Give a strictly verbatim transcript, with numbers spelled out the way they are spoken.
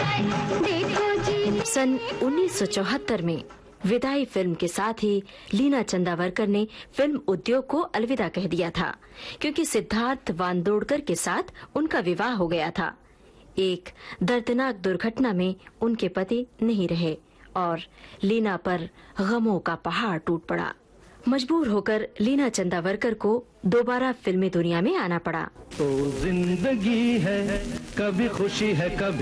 सन उन्नीस सौ चौहत्तर में विदाई फिल्म के साथ ही लीना चंदावरकर ने फिल्म उद्योग को अलविदा कह दिया था, क्योंकि सिद्धार्थ वांदोडकर के साथ उनका विवाह हो गया था। एक दर्दनाक दुर्घटना में उनके पति नहीं रहे और लीना पर गमों का पहाड़ टूट पड़ा। मजबूर होकर लीना चंदावरकर को दोबारा फिल्मी दुनिया में आना पड़ा। तो जिंदगी है, कभी खुशी है, कभी